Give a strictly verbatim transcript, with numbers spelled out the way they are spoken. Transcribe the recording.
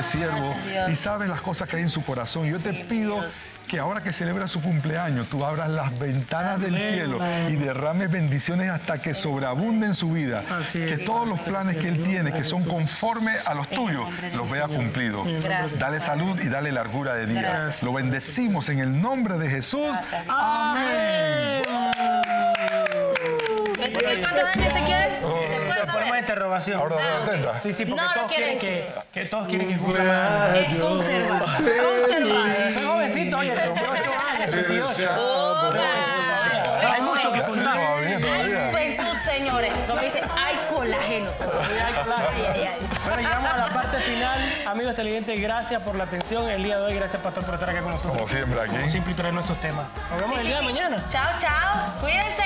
siervo y sabes las cosas que hay en su corazón. Yo te pido que ahora que celebra su cumpleaños, tú abras las ventanas del cielo y derrames bendiciones hasta que sobreabunden su vida. Que todos los planes que él tiene, que son conforme a los tuyos, los vea cumplidos. Dale salud y dale largura de días. Lo bendecimos en el nombre de Jesús. Amén. ¿Cuántos años se quieren? Le ponemos interrogación. Ahora no atenta. Sí, sí, porque No lo todos quiere quieren decir. que, que todos quieren que cumpla más. Es conservador. Conservador. Es jovencito, oye, cumplió ocho años, veintiocho. Hay mucho que contar. Todavía, todavía. Juventud, señores. Como dice, hay colágeno. Bueno, llegamos a la parte final. Amigos televidentes, gracias por la atención el día de hoy. Gracias, Pastor, por estar acá con nosotros. Como siempre aquí. Como siempre, y traer nuestros temas. Nos vemos Sí, el sí, día sí. de mañana. Chao, chao. Cuídense.